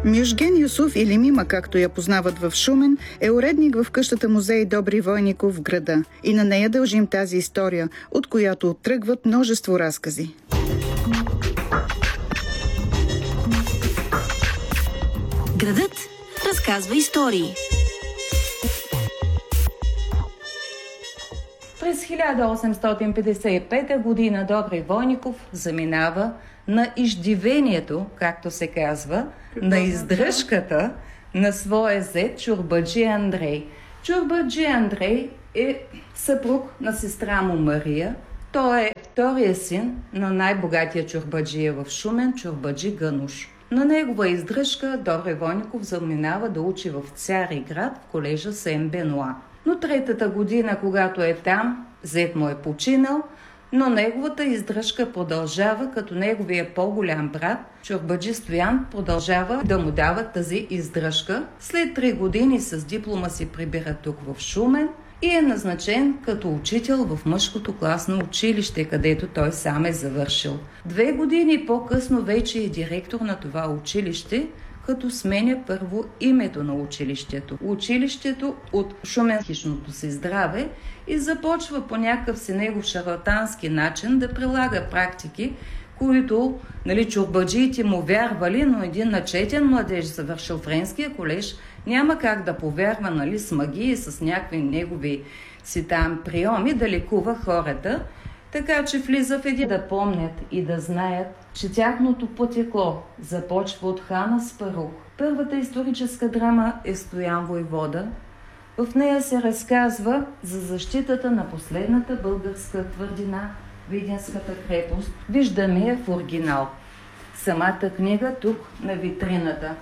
Мюжген Юсуф или Мима, както я познават в Шумен, е уредник в къщата музей Добри Войников в града. И на нея дължим тази история, от която оттръгват множество разкази. Градът разказва истории. През 1855 година Добри Войников заминава на иждивението, както се казва, на издръжката на своя зет чорбаджи Андрей. Чорбаджи Андрей е съпруг на сестра му Мария. Той е втория син на най-богатия чорбаджия в Шумен, чорбаджи Гануш. На негова издръжка Добри Войников заминава да учи в Цариград в колежа Сен-Бенуа. Но третата година, когато е там, зет му е починал, но неговата издръжка продължава, като неговия по-голям брат, чорбаджи Стоян, продължава да му дава тази издръжка. След 3 години с диплома си прибира тук в Шумен и е назначен като учител в мъжкото класно училище, където той сам е завършил. 2 години по-късно вече е директор на това училище, като сменя първо името на училището. Училището от шуменскишното си здраве и започва по някакъв си негов шарлатански начин да прилага практики, които чорбаджиите му вярвали, но един начетен младеж, завършил френския колеж, няма как да повярва с магии, с някакви негови си там приеми да лекува хората. Така че влиза в един да помнят и да знаят, че тяхното потекло започва от хан Аспарух. Първата историческа драма е Стоян войвода. В нея се разказва за защитата на последната българска твърдина, Видинската крепост. Виждаме я в оригинал. Самата книга тук на витрината.